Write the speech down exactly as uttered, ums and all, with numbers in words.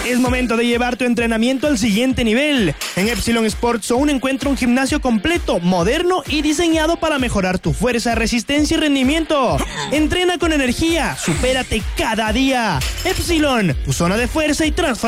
Es momento de llevar tu entrenamiento al siguiente nivel. En Epsilon Sports Zone encuentra un gimnasio completo, moderno y diseñado para mejorar tu fuerza, resistencia y rendimiento. Entrena con energía, supérate cada día. Epsilon, tu zona de fuerza y transformación.